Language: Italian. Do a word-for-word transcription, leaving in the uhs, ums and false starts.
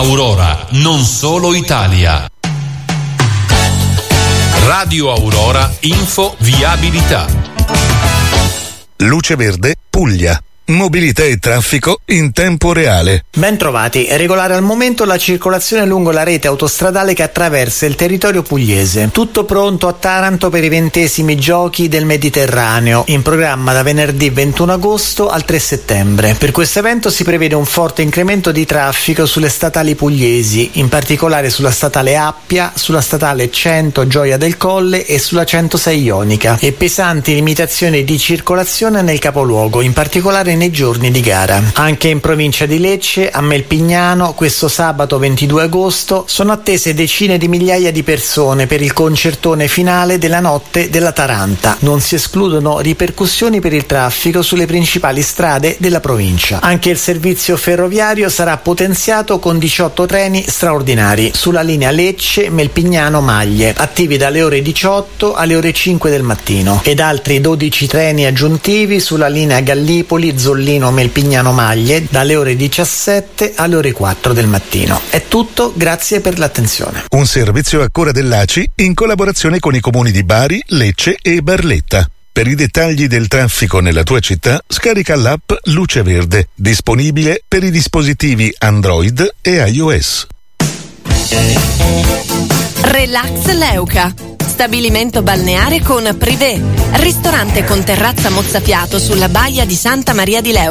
Aurora, non solo Italia. Radio Aurora, info viabilità. Luce Verde, Puglia. Mobilità e traffico in tempo reale. Ben trovati. È regolare al momento la circolazione lungo la rete autostradale che attraversa il territorio pugliese. Tutto pronto a Taranto per i ventesimi giochi del Mediterraneo, in programma da venerdì ventuno agosto al tre settembre. Per questo evento si prevede un forte incremento di traffico sulle statali pugliesi, in particolare sulla statale Appia, sulla statale cento Gioia del Colle e sulla centosei Ionica, e pesanti limitazioni di circolazione nel capoluogo, in particolare nei giorni di gara. Anche in provincia di Lecce, a Melpignano, questo sabato ventidue agosto, sono attese decine di migliaia di persone per il concertone finale della notte della Taranta. Non si escludono ripercussioni per il traffico sulle principali strade della provincia. Anche il servizio ferroviario sarà potenziato con diciotto treni straordinari sulla linea Lecce-Melpignano-Maglie, attivi dalle ore diciotto alle ore cinque del mattino, ed altri dodici treni aggiuntivi sulla linea Gallipoli Zollino Melpignano Maglie dalle ore diciassette alle ore quattro del mattino. È tutto, grazie per l'attenzione. Un servizio a cura dell'A C I in collaborazione con i comuni di Bari, Lecce e Barletta. Per i dettagli del traffico nella tua città, scarica l'app Luce Verde, disponibile per i dispositivi Android e iOS. Relax Leuca. Stabilimento balneare con privé, ristorante con terrazza mozzafiato sulla baia di Santa Maria di Leuca.